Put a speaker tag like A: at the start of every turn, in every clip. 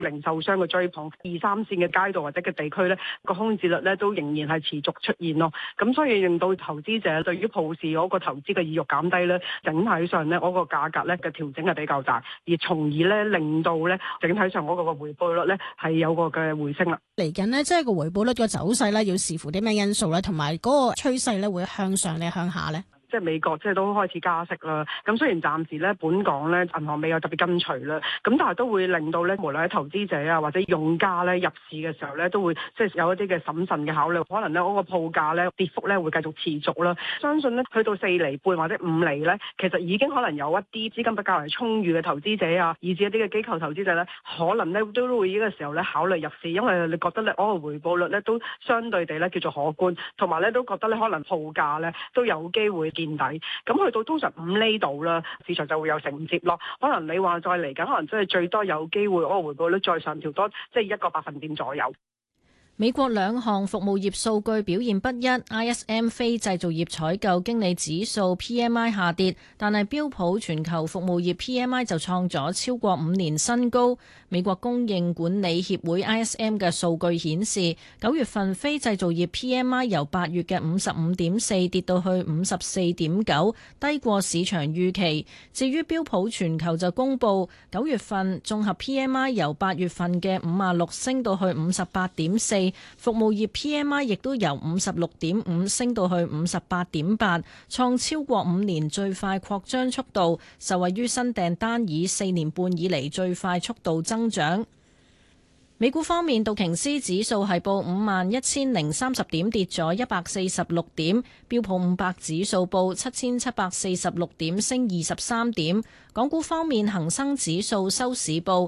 A: 零售商嘅追捧，二三線嘅街道或者嘅地區咧個空置率咧都仍然係持續出現咯。咁所以令到投資者對於鋪市嗰個投資嘅意欲減低咧，整體上咧嗰個價格咧嘅調整係比較大，而從而咧令到咧整體上嗰個回報率咧係有個嘅回升啦。
B: 嚟緊呢，即係個回報率個走勢咧，要視乎啲咩因素咧，同埋嗰個趨勢咧會向上定向下咧？
A: 即係美國即係都開始加息啦，咁雖然暫時咧本港咧銀行未有特別跟隨啦，咁但係都會令到咧無論喺投資者啊或者用家咧入市嘅時候咧都會即係有一啲嘅審慎嘅考慮，可能咧嗰個鋪價咧跌幅咧會繼續持續啦。相信咧去到4厘半或者5厘咧，其實已經可能有一啲資金比較為充裕嘅投資者啊，以至一啲嘅機構投資者咧，可能咧都會呢個時候咧考慮入市，因為你覺得咧嗰個回報率咧都相對地咧叫做可觀，同埋咧都覺得咧可能鋪價咧都有機會見底，咁去到通常5厘度啦，市場就會有承接咯。可能你話再嚟緊，可能真係最多有機會嗰個回報率再上調多，即係1個百分點左右。
C: 美國兩項服務業數據表現不一 ，ISM 非製造業採購經理指數 PMI 下跌，但係標普全球服務業 PMI 就創咗超過5年新高。美國供應管理協會 ISM 嘅數據顯示，9月份非製造業 PMI 由8月嘅55.4跌到去54.9，低過市場預期。至於標普全球就公佈9月份綜合 PMI 由8月份嘅56升到去58.4。服務業 PMI 亦都由56.5升到去58.8，創超過5年最快擴張速度，受惠於新訂單以4年半以嚟最快速度增長。美股方面，道瓊斯指數係報51,030點，跌咗146點；標普500指數報7,746點，升23點。港股方面，恒生指數收市報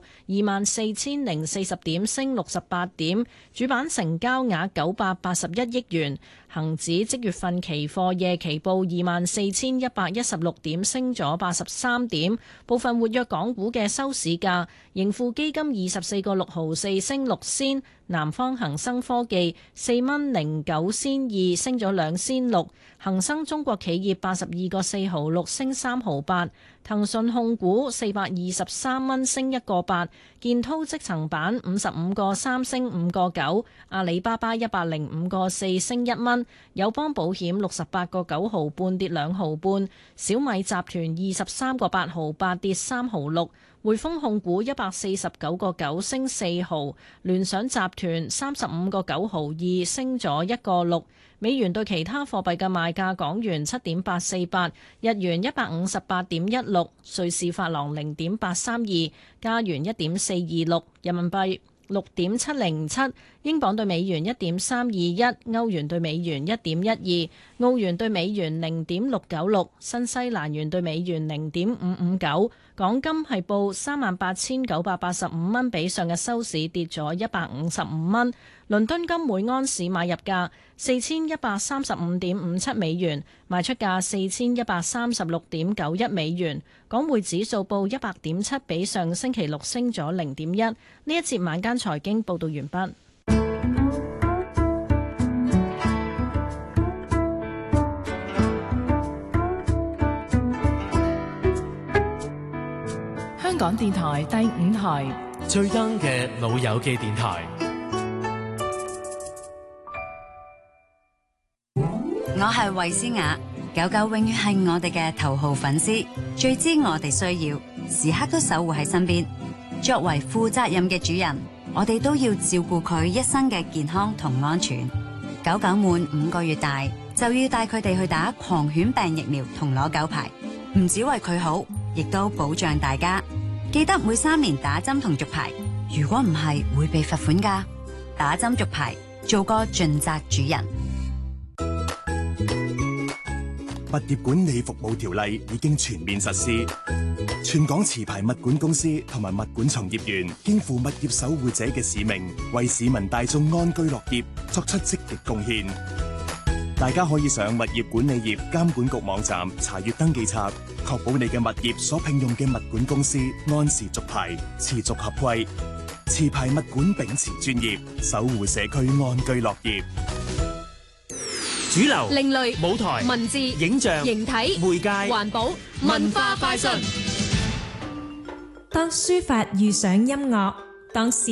C: 24,040點，升68點。主板成交額981億元。恒指即月份期貨夜期報24,116點，升咗83點。部分活躍港股嘅收市價，盈富基金24個6毫4升6仙，南方恒生科技4蚊09仙2升咗2仙6，恒生中國企業82個4毫6升3毫8，騰訊控股423蚊升1個8，建滔積層板55個3升5個9，阿里巴巴105個4升1蚊，友邦保險68個9毫半跌2毫半，小米集團23個8毫8跌3毫6，匯豐控股149個9升4毫，聯想集團35個9毫2升咗1個6。美元對其他貨幣嘅賣價：港元7.848，日元158.16，瑞士法郎0.832，加元1.426，人民幣6.707，英鎊對美元1.321，歐元對美元1.12，澳元對美元0.696，新西蘭元對美元0.559。港金係報38,985蚊，比上日收市跌咗155蚊。倫敦金每安士買入價4135.57美元，賣出價4136.91美元。港匯指數報100.7，比上星期六升咗0.1。呢一節晚間財經報道完畢。
D: 香港電台第5台
E: 最 young 嘅老友記電台。
F: 我係衛詩雅，狗狗永遠係我哋嘅頭號粉絲，最知我哋需要，時刻都守護喺身邊。作為負責任嘅主人，我哋都要照顧佢一生嘅健康同安全。狗狗滿5個月大，就要帶佢哋去打狂犬病疫苗同攞狗牌，唔只為佢好，亦都保障大家。記得每3年打針同續牌，如果唔係會被罰款㗎。打針續牌，做個盡責主人。
G: 物業管理服務條例已經全面實施，全港持牌物管公司同埋物管從業員肩負物業守護者嘅使命，為市民大眾安居樂業作出積極貢獻。大家可以上物業管理業監管局網站查閱登記冊，確保你嘅物業所聘用嘅物管公司按時續牌，持續合規。持牌物管秉持專業，守護社區安居樂業。
E: 主流、
D: 另類
E: 舞台、
D: 文字、
E: 影像、
D: 形體、
E: 媒介、
D: 環保、文化快訊。
H: 當書法遇上音樂， 當時